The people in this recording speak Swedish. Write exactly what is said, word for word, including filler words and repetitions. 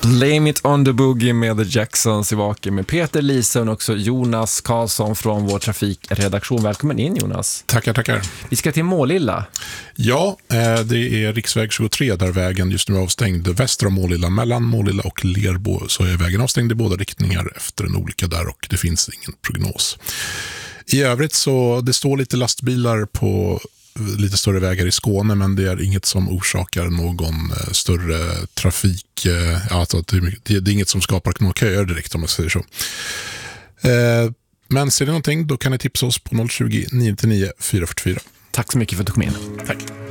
Blame it on the boogie med The Jacksons i Vaken med Peter Lisen och också Jonas Karlsson från vår trafikredaktion. Välkommen in, Jonas. Tackar, tackar. Vi ska till Målilla. Ja, det är riksväg tjugotre där vägen just nu är avstängd väster om Målilla. Mellan Målilla och Lerbo så är vägen avstängd i båda riktningar efter en olycka där och det finns ingen prognos. I övrigt så det står lite lastbilar på lite större vägar i Skåne, men det är inget som orsakar någon större trafik. Alltså det är inget som skapar några köer direkt, om man säger så. Men ser ni någonting, då kan ni tipsa oss på noll tjugo, nio nio nio, fyra fyra fyra. Tack så mycket för att du kom in. Tack.